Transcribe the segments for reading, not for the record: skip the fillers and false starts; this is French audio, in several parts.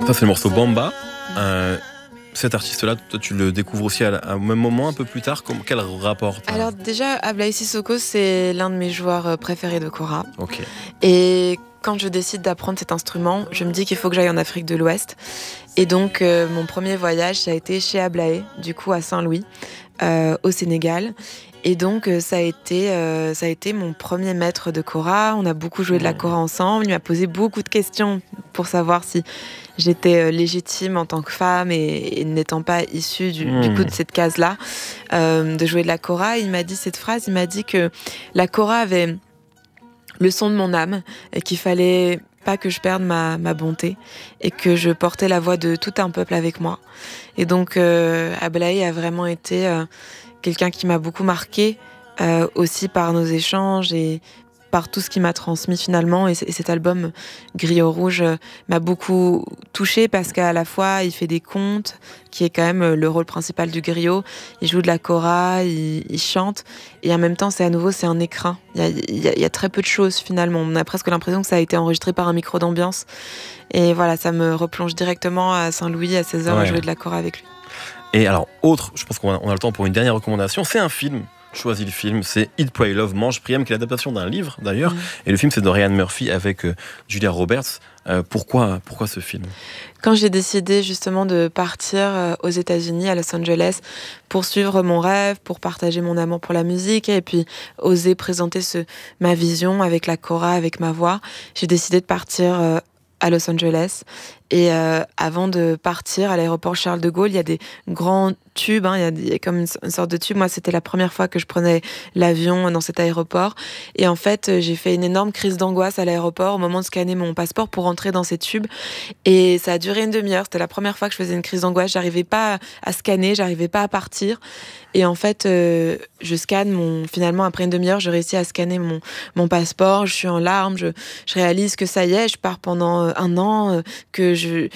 Ça, c'est le morceau Bamba. Cet artiste-là, toi, tu le découvres aussi au même moment, un peu plus tard. Quel rapport Alors déjà, Ablaye Cissoko, c'est l'un de mes joueurs préférés de kora. Ok. Et quand je décide d'apprendre cet instrument, je me dis qu'il faut que j'aille en Afrique de l'Ouest. Et donc, mon premier voyage, ça a été chez Ablaye, du coup à Saint-Louis, au Sénégal. Et donc, ça a été mon premier maître de kora. On a beaucoup joué de la kora ensemble. Il m'a posé beaucoup de questions pour savoir si j'étais légitime en tant que femme et n'étant pas issue du coup de cette case-là, de jouer de la kora. Il m'a dit cette phrase, il m'a dit que la kora avait le son de mon âme et qu'il fallait pas que je perde ma bonté et que je portais la voix de tout un peuple avec moi. Et donc, Ablaye a vraiment été quelqu'un qui m'a beaucoup marqué, aussi par nos échanges et par tout ce qu'il m'a transmis finalement. Et cet album Griot Rouge m'a beaucoup touchée parce qu'à la fois il fait des contes, qui est quand même le rôle principal du griot. Il joue de la kora, il chante, et en même temps c'est un écrin. Il y a très peu de choses finalement. On a presque l'impression que ça a été enregistré par un micro d'ambiance. Et voilà, ça me replonge directement à Saint-Louis à 16h à jouer de la kora avec lui. Et alors, je pense qu'on a le temps pour une dernière recommandation, c'est un film. Choisis le film, c'est Eat, Pray, Love, Mange, Priam, qui est l'adaptation d'un livre d'ailleurs. Et le film, c'est de Ryan Murphy avec Julia Roberts. Pourquoi ce film ? Quand j'ai décidé justement de partir aux États-Unis, à Los Angeles, pour suivre mon rêve, pour partager mon amour pour la musique et puis oser présenter ma vision avec la kora, avec ma voix, j'ai décidé de partir à Los Angeles. Et avant de partir à l'aéroport Charles de Gaulle, il y a des grands tubes, il y a comme une sorte de tube. Moi, c'était la première fois que je prenais l'avion dans cet aéroport. Et en fait, j'ai fait une énorme crise d'angoisse à l'aéroport au moment de scanner mon passeport pour rentrer dans ces tubes. Et ça a duré une demi-heure. C'était la première fois que je faisais une crise d'angoisse. J'arrivais pas à scanner, j'arrivais pas à partir. Et en fait, je scanne finalement, après une demi-heure, je réussis à scanner mon passeport. Je suis en larmes. Je réalise que ça y est, je pars pendant un an, que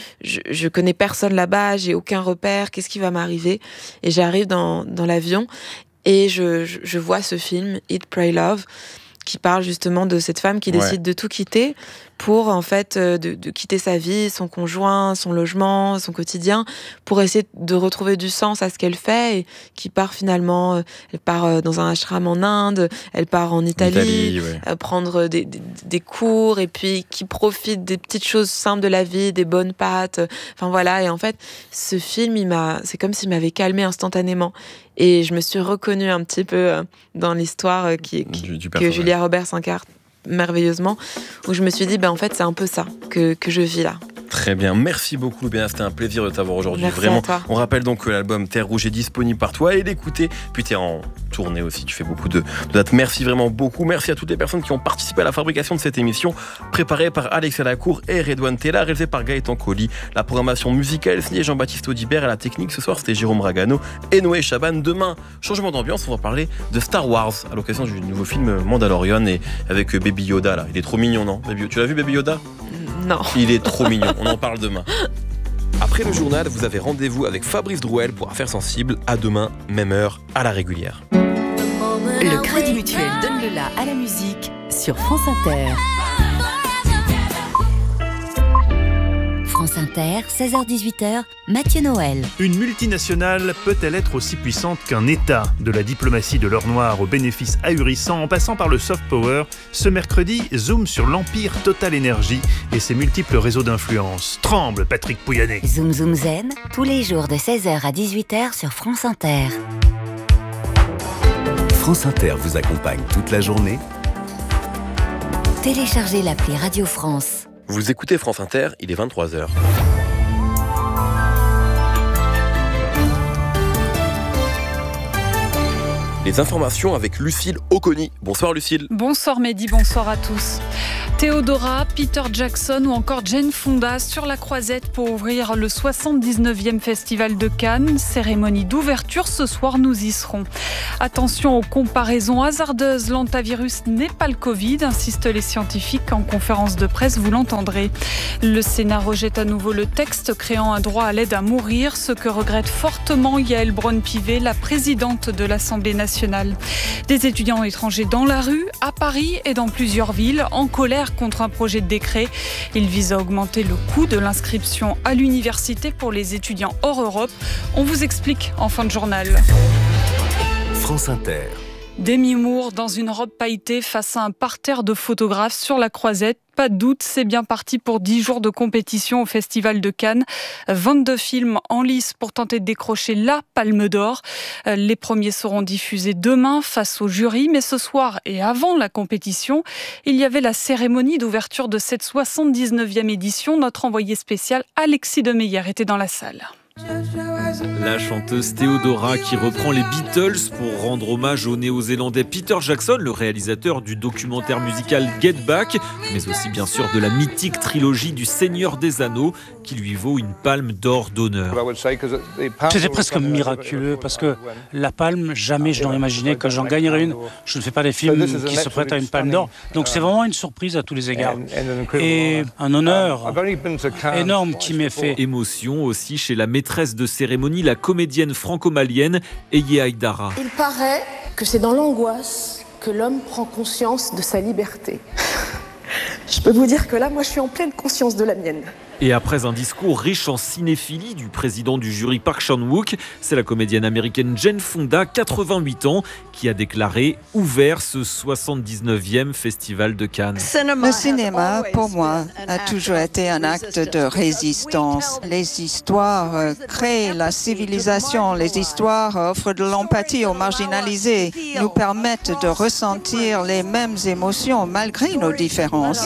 je connais personne là-bas, j'ai aucun repère, qu'est-ce qui va m'arriver ? Et j'arrive dans l'avion et je vois ce film, Eat, Pray, Love, qui parle justement de cette femme qui décide de tout quitter pour en fait de quitter sa vie, son conjoint, son logement, son quotidien, pour essayer de retrouver du sens à ce qu'elle fait, et qui part finalement, elle part dans un ashram en Inde, elle part en Italie prendre des cours, et puis qui profite des petites choses simples de la vie, des bonnes pâtes, enfin voilà. Et en fait, ce film, c'est comme s'il m'avait calmée instantanément. Et je me suis reconnue un petit peu dans l'histoire que Julia Roberts incarne merveilleusement, où je me suis dit, en fait, c'est un peu ça que je vis là. Très bien, merci beaucoup Béa, c'était un plaisir de t'avoir aujourd'hui. Merci vraiment. À toi. On rappelle donc que l'album Terre Rouge est disponible par toi et d'écouter. Puis tu es en tournée aussi, tu fais beaucoup de dates. Merci vraiment beaucoup. Merci à toutes les personnes qui ont participé à la fabrication de cette émission, préparée par Alexia Lacour et Redouane Tella, réalisée par Gaëtan Colli. La programmation musicale signée Jean-Baptiste Audibert, à la technique ce soir c'était Jérôme Ragano et Noé Chaban. Demain, changement d'ambiance, on va parler de Star Wars à l'occasion du nouveau film Mandalorian, et avec Baby Yoda là. Il est trop mignon, non ? Tu l'as vu Baby Yoda ? Non. Il est trop mignon, on en parle demain. Après le journal, vous avez rendez-vous avec Fabrice Drouel pour Affaires sensibles. À demain, même heure, à la régulière. Le Crédit Mutuel donne le la à la musique sur France Inter. France Inter, 16h-18h, Mathieu Noël. Une multinationale peut-elle être aussi puissante qu'un État ? De la diplomatie de l'or noir aux bénéfices ahurissants en passant par le soft power, ce mercredi, zoom sur l'empire Total Energy et ses multiples réseaux d'influence. Tremble, Patrick Pouyanné. Zoom Zoom Zen, tous les jours de 16h à 18h sur France Inter. France Inter vous accompagne toute la journée. Téléchargez l'appli Radio France. Vous écoutez France Inter, il est 23h. Les informations avec Lucille Oconi. Bonsoir Lucille. Bonsoir Mehdi, bonsoir à tous. Theodora, Peter Jackson ou encore Jane Fonda sur la croisette pour ouvrir le 79e Festival de Cannes. Cérémonie d'ouverture, ce soir nous y serons. Attention aux comparaisons hasardeuses, l'hantavirus n'est pas le Covid, insistent les scientifiques en conférence de presse, vous l'entendrez. Le Sénat rejette à nouveau le texte créant un droit à l'aide à mourir, ce que regrette fortement Yaël Braun-Pivet, la présidente de l'Assemblée nationale. Des étudiants étrangers dans la rue, à Paris et dans plusieurs villes, en colère hier contre un projet de décret. Il vise à augmenter le coût de l'inscription à l'université pour les étudiants hors Europe. On vous explique en fin de journal. France Inter. Demi Moore dans une robe pailletée face à un parterre de photographes sur la Croisette. Pas de doute, c'est bien parti pour 10 jours de compétition au Festival de Cannes. 22 films en lice pour tenter de décrocher la Palme d'Or. Les premiers seront diffusés demain face au jury, mais ce soir et avant la compétition, il y avait la cérémonie d'ouverture de cette 79e édition. Notre envoyé spécial Alexis Demeyer était dans la salle. La chanteuse Theodora qui reprend les Beatles pour rendre hommage au néo-zélandais Peter Jackson, le réalisateur du documentaire musical Get Back, mais aussi bien sûr de la mythique trilogie du Seigneur des Anneaux qui lui vaut une palme d'or d'honneur. C'était presque miraculeux parce que la palme, jamais je n'aurais imaginé que j'en gagnerais une. Je ne fais pas des films qui se prêtent à une palme d'or, donc c'est vraiment une surprise à tous les égards. Et un honneur énorme qui m'est fait. Émotion aussi chez la maîtresse de cérémonie, la comédienne franco-malienne Eye Aïdara. Il paraît que c'est dans l'angoisse que l'homme prend conscience de sa liberté. Je peux vous dire que là, moi, je suis en pleine conscience de la mienne. Et après un discours riche en cinéphilie du président du jury Park Chan-wook, c'est la comédienne américaine Jane Fonda, 88 ans, qui a déclaré « Ouvert ce 79e Festival de Cannes ». Le cinéma, pour moi, a toujours été un acte de résistance. Les histoires créent la civilisation, les histoires offrent de l'empathie aux marginalisés, nous permettent de ressentir les mêmes émotions malgré nos différences.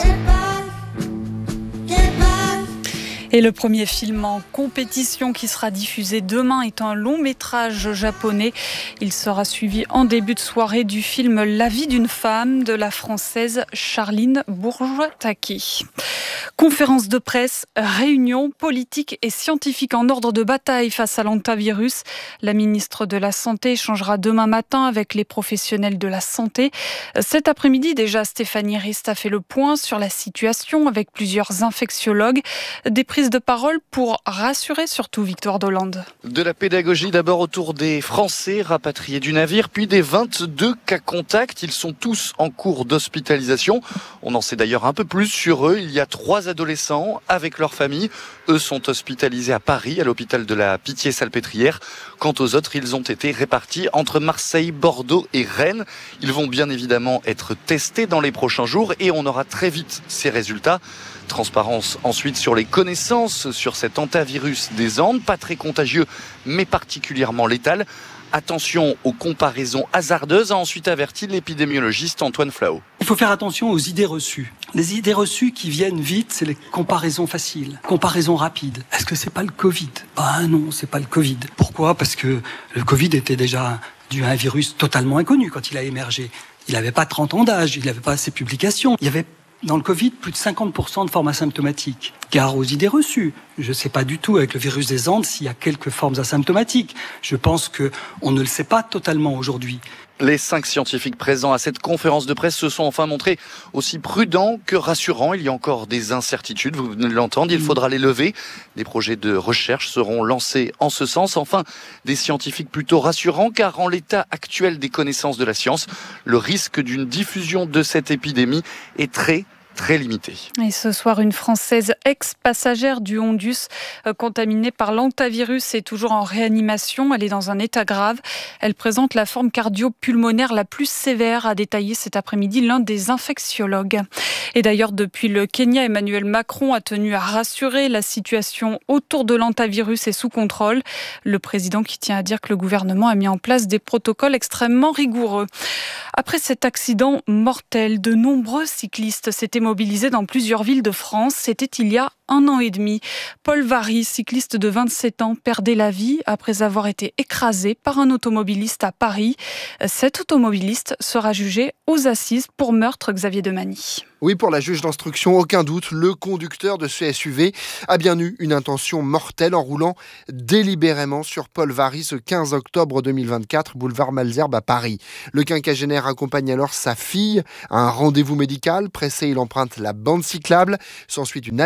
Et le premier film en compétition qui sera diffusé demain est un long métrage japonais. Il sera suivi en début de soirée du film La vie d'une femme de la française Charline Bourgeois-Taki. Conférence de presse, réunion politique et scientifique en ordre de bataille face à l'hantavirus. La ministre de la Santé échangera demain matin avec les professionnels de la santé. Cet après-midi déjà, Stéphanie Rist a fait le point sur la situation avec plusieurs infectiologues. Des prises de parole pour rassurer surtout Victoire Dolande. De la pédagogie d'abord autour des Français rapatriés du navire, puis des 22 cas contacts. Ils sont tous en cours d'hospitalisation. On en sait d'ailleurs un peu plus sur eux. Il y a 3 adolescents avec leur famille. Eux sont hospitalisés à Paris, à l'hôpital de la Pitié-Salpêtrière. Quant aux autres, ils ont été répartis entre Marseille, Bordeaux et Rennes. Ils vont bien évidemment être testés dans les prochains jours et on aura très vite ces résultats. Transparence ensuite sur les connaissances sur cet hantavirus des Andes, pas très contagieux mais particulièrement létal. Attention aux comparaisons hasardeuses, a ensuite averti l'épidémiologiste Antoine Flao. Il faut faire attention aux idées reçues. Les idées reçues qui viennent vite, c'est les comparaisons faciles, comparaisons rapides. Est-ce que c'est pas le Covid ? Non, c'est pas le Covid. Pourquoi ? Parce que le Covid était déjà dû à un virus totalement inconnu quand il a émergé. Il n'avait pas 30 ans d'âge, il n'avait pas ses publications. Il y avait dans le Covid, plus de 50% de formes asymptomatiques. Gare aux idées reçues. Je ne sais pas du tout avec le virus des Andes s'il y a quelques formes asymptomatiques. Je pense qu'on ne le sait pas totalement aujourd'hui. Les 5 scientifiques présents à cette conférence de presse se sont enfin montrés aussi prudents que rassurants. Il y a encore des incertitudes, vous venez de l'entendre, il faudra les lever. Des projets de recherche seront lancés en ce sens. Enfin, des scientifiques plutôt rassurants, car en l'état actuel des connaissances de la science, le risque d'une diffusion de cette épidémie est très limité. Et ce soir, une Française ex-passagère du Hondus contaminée par l'hantavirus est toujours en réanimation. Elle est dans un état grave. Elle présente la forme cardio-pulmonaire la plus sévère, a détaillé cet après-midi l'un des infectiologues. Et d'ailleurs, depuis le Kenya, Emmanuel Macron a tenu à rassurer. La situation autour de l'hantavirus est sous contrôle. Le président qui tient à dire que le gouvernement a mis en place des protocoles extrêmement rigoureux. Après cet accident mortel, de nombreux cyclistes s'étaient mobilisés dans plusieurs villes de France. C'était il y a 1 an et demi. Paul Vary, cycliste de 27 ans, perdait la vie après avoir été écrasé par un automobiliste à Paris. Cet automobiliste sera jugé aux assises pour meurtre, Xavier Demany. Oui, pour la juge d'instruction, aucun doute, le conducteur de ce SUV a bien eu une intention mortelle en roulant délibérément sur Paul Vary ce 15 octobre 2024, boulevard Malesherbes à Paris. Le quinquagénaire accompagne alors sa fille à un rendez-vous médical. Pressé, il emprunte la bande cyclable. S'ensuit une altercation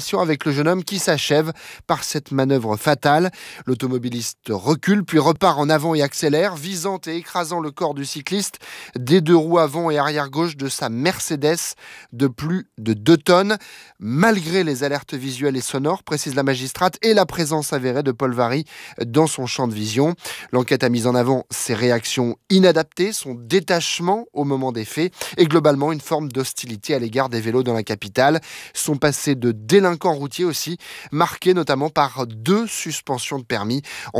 confrontation avec le jeune homme qui s'achève par cette manœuvre fatale. L'automobiliste recule puis repart en avant et accélère, visant et écrasant le corps du cycliste des deux roues avant et arrière gauche de sa Mercedes de plus de 2 tonnes. Malgré les alertes visuelles et sonores, précise la magistrate, et la présence avérée de Paul Varry dans son champ de vision. L'enquête a mis en avant ses réactions inadaptées, son détachement au moment des faits et globalement une forme d'hostilité à l'égard des vélos dans la capitale. Son passé de délinquant routier aussi, marqué notamment par 2 suspensions de permis en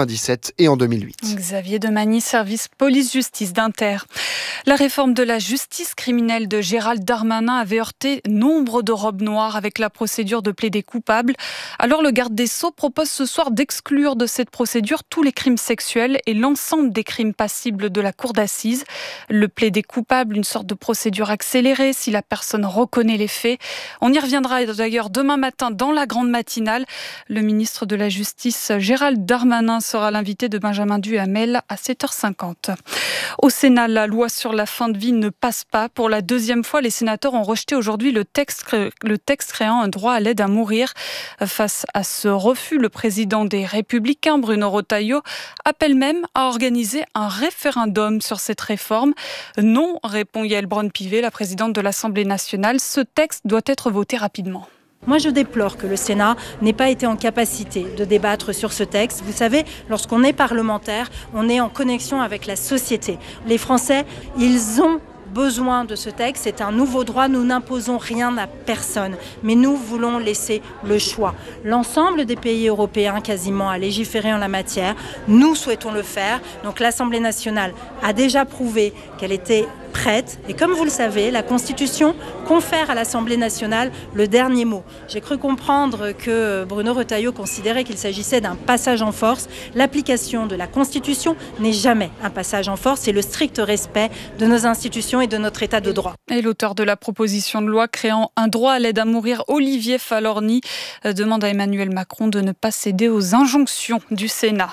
97 et en 2008. Xavier Demagny, service police-justice d'Inter. La réforme de la justice criminelle de Gérald Darmanin avait heurté nombre de robes noires avec la procédure de plaider coupable. Alors le garde des Sceaux propose ce soir d'exclure de cette procédure tous les crimes sexuels et l'ensemble des crimes passibles de la cour d'assises. Le plaider coupable, une sorte de procédure accélérée si la personne reconnaît les faits. On y reviendra d'ailleurs demain matin dans la grande matinale. Le ministre de la Justice, Gérald Darmanin, sera l'invité de Benjamin Duhamel à 7h50. Au Sénat, la loi sur la fin de vie ne passe pas. Pour la 2e fois, les sénateurs ont rejeté aujourd'hui le texte créant un droit à l'aide à mourir. Face à ce refus, le président des Républicains, Bruno Retailleau, appelle même à organiser un référendum sur cette réforme. Non, répond Yaël Braun-Pivet, la présidente de l'Assemblée nationale. Ce texte doit être voté rapidement. Moi, je déplore que le Sénat n'ait pas été en capacité de débattre sur ce texte. Vous savez, lorsqu'on est parlementaire, on est en connexion avec la société. Les Français, ils ont besoin de ce texte. C'est un nouveau droit. Nous n'imposons rien à personne. Mais nous voulons laisser le choix. L'ensemble des pays européens, quasiment, a légiféré en la matière. Nous souhaitons le faire. Donc l'Assemblée nationale a déjà prouvé qu'elle était prête. Et comme vous le savez, la Constitution confère à l'Assemblée nationale le dernier mot. J'ai cru comprendre que Bruno Retailleau considérait qu'il s'agissait d'un passage en force. L'application de la Constitution n'est jamais un passage en force. C'est le strict respect de nos institutions et de notre état de droit. Et l'auteur de la proposition de loi créant un droit à l'aide à mourir, Olivier Falorni, demande à Emmanuel Macron de ne pas céder aux injonctions du Sénat.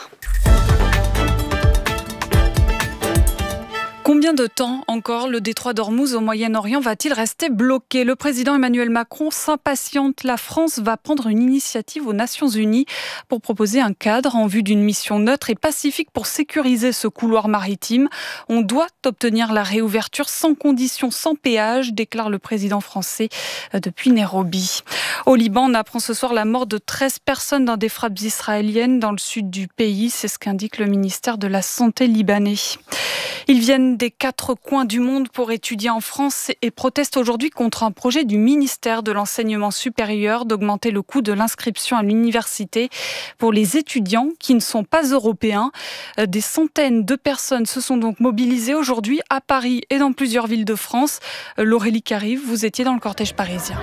Combien de temps encore le détroit d'Ormuz au Moyen-Orient va-t-il rester bloqué ? Le président Emmanuel Macron s'impatiente. La France va prendre une initiative aux Nations Unies pour proposer un cadre en vue d'une mission neutre et pacifique pour sécuriser ce couloir maritime. On doit obtenir la réouverture sans condition, sans péage, déclare le président français depuis Nairobi. Au Liban, on apprend ce soir la mort de 13 personnes dans des frappes israéliennes dans le sud du pays. C'est ce qu'indique le ministère de la Santé libanais. Ils viennent des 4 coins du monde pour étudier en France et protestent aujourd'hui contre un projet du ministère de l'Enseignement supérieur d'augmenter le coût de l'inscription à l'université pour les étudiants qui ne sont pas européens. Des centaines de personnes se sont donc mobilisées aujourd'hui à Paris et dans plusieurs villes de France. Laurélie Carive, vous étiez dans le cortège parisien.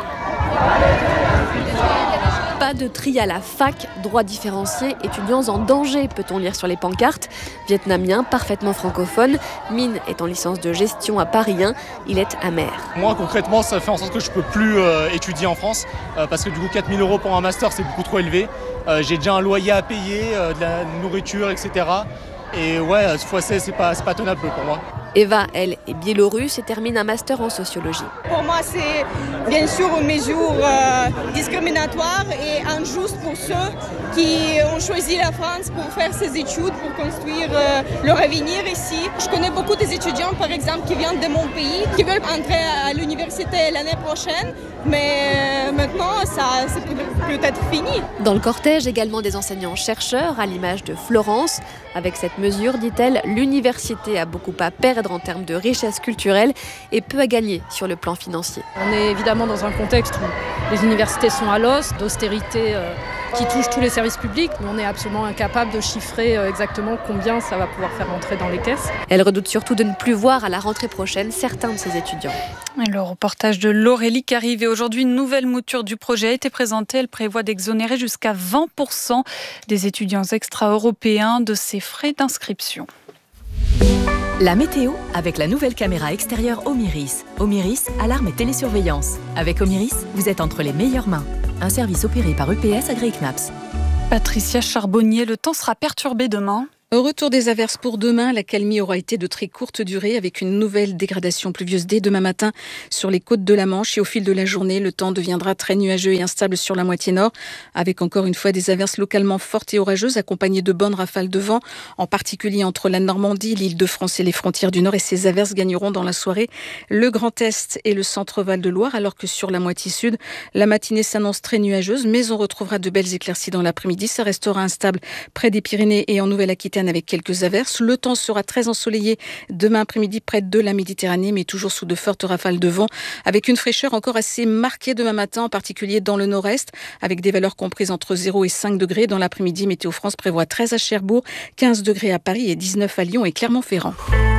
Pas de tri à la fac, droits différenciés, étudiants en danger, peut-on lire sur les pancartes. Vietnamien, parfaitement francophone, Min est en licence de gestion à Paris 1, il est amer. Moi concrètement ça fait en sorte que je ne peux plus étudier en France parce que du coup 4 000 € pour un master c'est beaucoup trop élevé. J'ai déjà un loyer à payer, de la nourriture, etc. Et ouais, x16 c'est pas tenable pour moi. Eva, elle, est biélorusse et termine un master en sociologie. Pour moi, c'est bien sûr une mesure discriminatoire et injuste pour ceux qui ont choisi la France pour faire ces études, pour construire leur avenir ici. Je connais beaucoup des étudiants, par exemple, qui viennent de mon pays, qui veulent entrer à l'université l'année prochaine, mais maintenant, ça c'est peut-être fini. Dans le cortège, également des enseignants-chercheurs, à l'image de Florence. Avec cette mesure, dit-elle, l'université a beaucoup à perdre en termes de richesse culturelle et peu à gagner sur le plan financier. On est évidemment dans un contexte où les universités sont à l'os, d'austérité qui touche tous les services publics, mais on est absolument incapable de chiffrer exactement combien ça va pouvoir faire rentrer dans les caisses. Elle redoute surtout de ne plus voir à la rentrée prochaine certains de ses étudiants. Et le reportage de Laurélie Carive. Et aujourd'hui, une nouvelle mouture du projet a été présentée. Elle prévoit d'exonérer jusqu'à 20% des étudiants extra-européens de ces frais d'inscription. La météo avec la nouvelle caméra extérieure Omiris. Omiris, alarme et télésurveillance. Avec Omiris, vous êtes entre les meilleures mains. Un service opéré par EPS AgriKnaps. Patricia Charbonnier, le temps sera perturbé demain. Retour des averses pour demain. L'accalmie aura été de très courte durée avec une nouvelle dégradation pluvieuse dès demain matin sur les côtes de la Manche. Et au fil de la journée, le temps deviendra très nuageux et instable sur la moitié nord, avec encore une fois des averses localement fortes et orageuses accompagnées de bonnes rafales de vent, en particulier entre la Normandie, l'Île-de-France et les frontières du Nord. Et ces averses gagneront dans la soirée le Grand Est et le centre Val-de-Loire, alors que sur la moitié sud, la matinée s'annonce très nuageuse, mais on retrouvera de belles éclaircies dans l'après-midi. Ça restera instable près des Pyrénées et en Nouvelle-Aquitaine avec quelques averses. Le temps sera très ensoleillé demain après-midi près de la Méditerranée, mais toujours sous de fortes rafales de vent, avec une fraîcheur encore assez marquée demain matin, en particulier dans le nord-est, avec des valeurs comprises entre 0 et 5 degrés. Dans l'après-midi, Météo France prévoit 13 à Cherbourg, 15 degrés à Paris et 19 à Lyon et Clermont-Ferrand.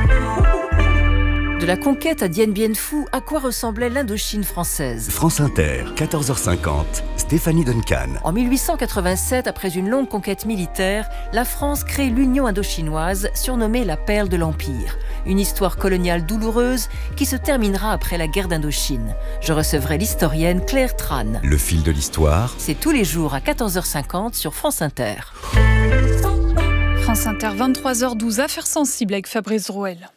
De la conquête à Dien Bien Phu, à quoi ressemblait l'Indochine française ? France Inter, 14h50, Stéphanie Duncan. En 1887, après une longue conquête militaire, la France crée l'Union indochinoise, surnommée la perle de l'Empire. Une histoire coloniale douloureuse qui se terminera après la guerre d'Indochine. Je recevrai l'historienne Claire Tran. Le fil de l'histoire. C'est tous les jours à 14h50 sur France Inter. France Inter, 23h12, Affaires sensibles avec Fabrice Drouel.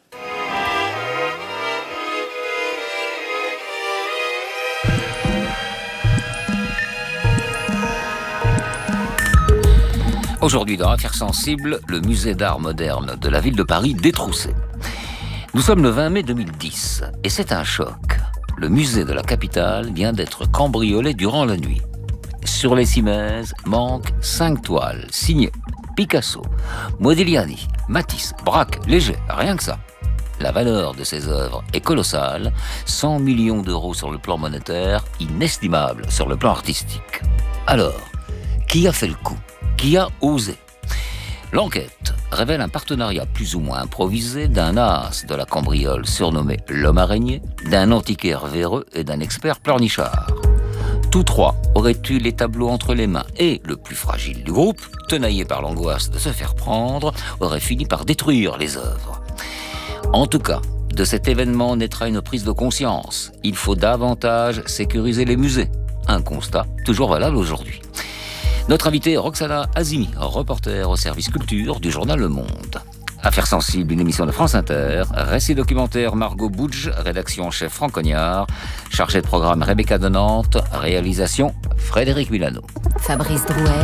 Aujourd'hui, dans Affaires sensibles, le musée d'art moderne de la ville de Paris détroussé. Nous sommes le 20 mai 2010 et c'est un choc. Le musée de la capitale vient d'être cambriolé durant la nuit. Sur les cimaises manquent 5 toiles signées Picasso, Modigliani, Matisse, Braque, Léger, rien que ça. La valeur de ces œuvres est colossale, 100 millions d'euros sur le plan monétaire, inestimable sur le plan artistique. Alors, qui a fait le coup ? Qui a osé ? L'enquête révèle un partenariat plus ou moins improvisé d'un as de la cambriole surnommé l'homme araignée, d'un antiquaire véreux et d'un expert pleurnichard. Tous trois auraient eu les tableaux entre les mains et le plus fragile du groupe, tenaillé par l'angoisse de se faire prendre, aurait fini par détruire les œuvres. En tout cas, de cet événement naîtra une prise de conscience. Il faut davantage sécuriser les musées. Un constat toujours valable aujourd'hui. Notre invitée est Roxana Azimi, reporter au service culture du journal Le Monde. Affaires sensibles, une émission de France Inter. Récit documentaire Margot Boudge, rédaction chef Franck Cognard. Chargé de programme Rebecca de Nantes. Réalisation Frédéric Milano. Fabrice Drouel.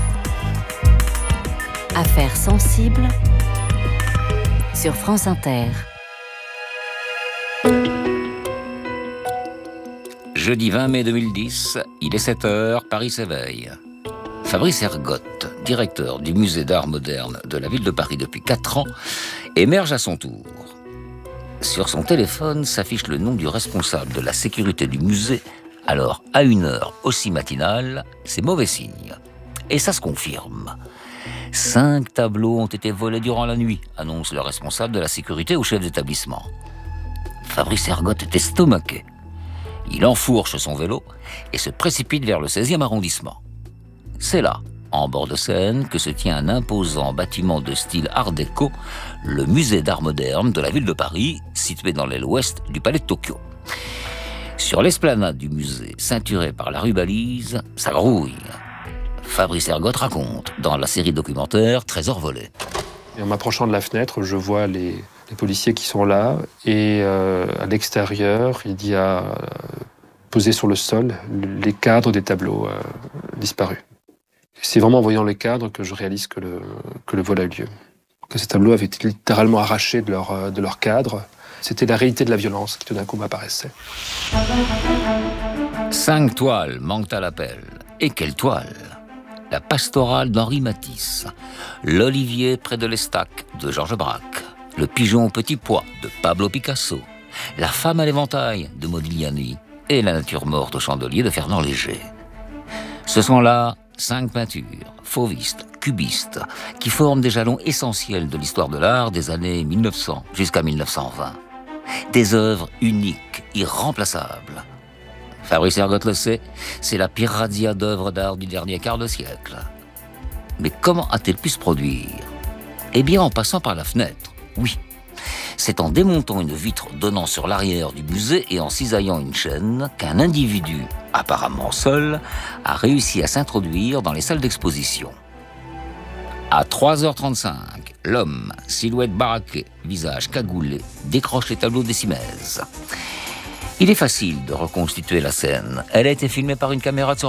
Affaires sensibles sur France Inter. Jeudi 20 mai 2010, il est 7h, Paris s'éveille. Fabrice Ergotte, directeur du musée d'art moderne de la ville de Paris depuis 4 ans, émerge à son tour. Sur son téléphone s'affiche le nom du responsable de la sécurité du musée. Alors, à une heure aussi matinale, c'est mauvais signe. Et ça se confirme. 5 tableaux ont été volés durant la nuit, annonce le responsable de la sécurité au chef d'établissement. Fabrice Ergotte est estomaqué. Il enfourche son vélo et se précipite vers le 16e arrondissement. C'est là, en bord de Seine, que se tient un imposant bâtiment de style art déco, le musée d'art moderne de la ville de Paris, situé dans l'aile ouest du palais de Tokyo. Sur l'esplanade du musée, ceinturée par la rue Balise, ça grouille. Fabrice Ergotte raconte, dans la série documentaire Trésor volé. Et en m'approchant de la fenêtre, je vois les policiers qui sont là, et à l'extérieur, il y a posé sur le sol les cadres des tableaux disparus. C'est vraiment en voyant les cadres que je réalise que le vol a eu lieu. Que ces tableaux avaient été littéralement arrachés de leur cadre. C'était la réalité de la violence qui tout d'un coup m'apparaissait. 5 toiles manquent à l'appel. Et quelle toile ? La pastorale d'Henri Matisse, l'Olivier près de l'Estac de Georges Braque, le pigeon au petit pois de Pablo Picasso, la femme à l'éventail de Modigliani et la nature morte au chandelier de Fernand Léger. Ce sont là 5 peintures, fauvistes, cubistes, qui forment des jalons essentiels de l'histoire de l'art des années 1900 jusqu'à 1920. Des œuvres uniques, irremplaçables. Fabrice Ergotte le sait, c'est la pire razzia d'œuvres d'art du dernier quart de siècle. Mais comment a-t-elle pu se produire ? Eh bien, en passant par la fenêtre, oui. C'est en démontant une vitre donnant sur l'arrière du musée et en cisaillant une chaîne qu'un individu, apparemment seul, a réussi à s'introduire dans les salles d'exposition. À 3h35, L'homme, silhouette baraquée, visage cagoulé, décroche les tableaux des Simèzes. Il est facile de reconstituer la scène. Elle a été filmée par une caméra de surveillance